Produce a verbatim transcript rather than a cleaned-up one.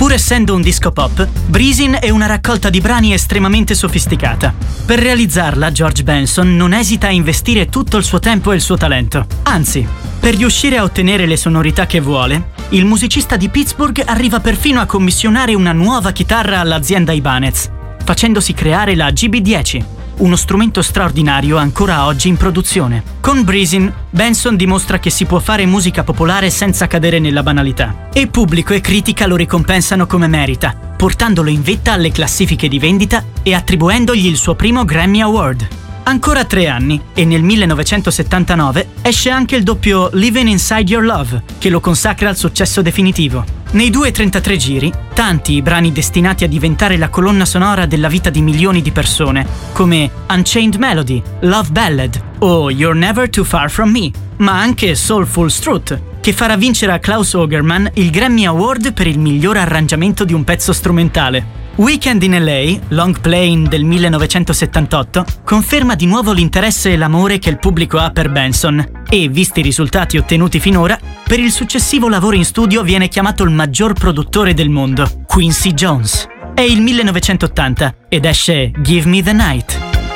Pur essendo un disco pop, Breezin' è una raccolta di brani estremamente sofisticata. Per realizzarla, George Benson non esita a investire tutto il suo tempo e il suo talento. Anzi, per riuscire a ottenere le sonorità che vuole, il musicista di Pittsburgh arriva perfino a commissionare una nuova chitarra all'azienda Ibanez, facendosi creare la G B dieci, uno strumento straordinario ancora oggi in produzione. Con Breezin', Benson dimostra che si può fare musica popolare senza cadere nella banalità. E pubblico e critica lo ricompensano come merita, portandolo in vetta alle classifiche di vendita e attribuendogli il suo primo Grammy Award. Ancora tre anni, e nel millenovecentosettantanove esce anche il doppio Living Inside Your Love, che lo consacra al successo definitivo. Nei due trentatré giri, tanti i brani destinati a diventare la colonna sonora della vita di milioni di persone, come Unchained Melody, Love Ballad o You're Never Too Far From Me, ma anche Soulful Strut, che farà vincere a Klaus Ogerman il Grammy Award per il miglior arrangiamento di un pezzo strumentale. Weekend in L A, long playing del millenovecentosettantotto, conferma di nuovo l'interesse e l'amore che il pubblico ha per Benson e, visti i risultati ottenuti finora, per il successivo lavoro in studio viene chiamato il maggior produttore del mondo, Quincy Jones. È il millenovecentottanta ed esce Give Me the Night.